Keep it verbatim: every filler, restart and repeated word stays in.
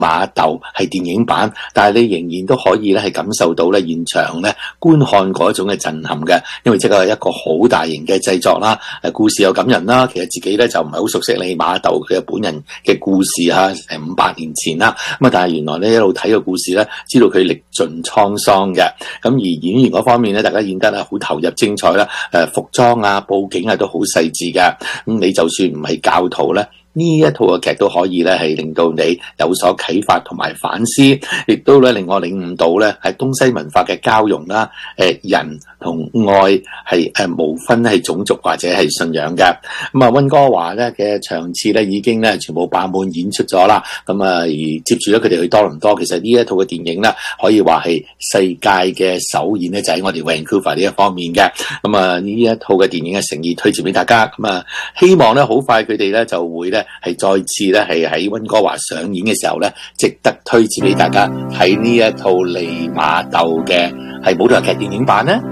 馬竇係電影版，但係你仍然都可以咧係感受到咧現場咧觀看嗰種嘅震撼嘅，因為即係一個好大型嘅製作啦，誒故事又感人啦。其實自己咧就唔係好熟悉你馬竇佢嘅本人嘅故事嚇，誒五百年前啦，咁啊但係原來咧一路睇個故事咧，知道佢歷盡滄桑嘅。咁而演員嗰方面咧，大家演得咧好投入精彩啦，誒服裝啊、佈景啊都好細緻嘅。咁你就算唔係教徒咧，呢一套嘅劇都可以咧係令到你有所啟發同埋反思，亦都咧令我領悟到咧係東西文化嘅交融啦，誒人同愛係誒無分係種族或者係信仰嘅。咁啊溫哥華咧嘅場次咧已經咧全部爆滿演出咗啦。咁啊而接住咧佢哋去多倫多，其實呢一套嘅電影咧可以話係世界嘅首演咧就喺我哋 Vancouver 呢一方面嘅。咁啊呢一套嘅電影嘅誠意推薦俾大家。咁啊希望咧好快佢哋咧就會咧係再次咧係喺溫哥華上演嘅時候咧，值得推薦俾大家喺呢一套利馬竇嘅係舞台劇電影版咧。